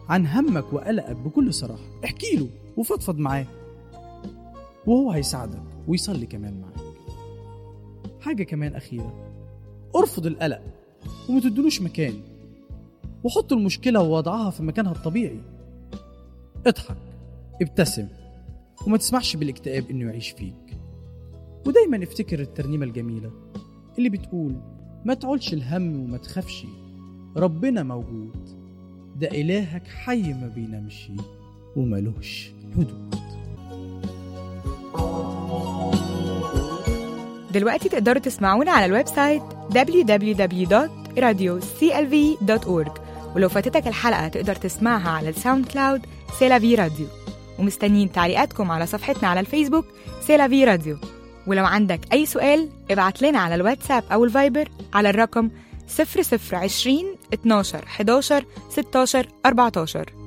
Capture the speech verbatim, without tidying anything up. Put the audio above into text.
عن همك وقلقك بكل صراحة. احكي له وفضفض معاه، وهو هيساعدك ويصلي كمان معاك. حاجة كمان أخيرة، ارفض القلق وما تدلوش مكان، وحط المشكلة ووضعها في مكانها الطبيعي. اضحك، ابتسم، وما تسمحش بالاكتئاب إنه يعيش فيك. ودايما افتكر الترنيمة الجميلة اللي بتقول: ما تعولش الهم وما تخافش، ربنا موجود، ده إلهك حي ما بينامش وملوش حدود. دلوقتي تقدروا تسمعونا على الويب سايت دبليو دبليو دبليو دوت راديو سي إل في دوت أورج، ولو فاتتك الحلقة تقدر تسمعها على الساوند كلاود سيلافي راديو. ومستنيين تعليقاتكم على صفحتنا على الفيسبوك سيلافي راديو. ولو عندك أي سؤال ابعت لنا على الواتساب أو الفايبر على الرقم صفر صفر عشرين اتناشر حداشر ستاشر أربعتاشر.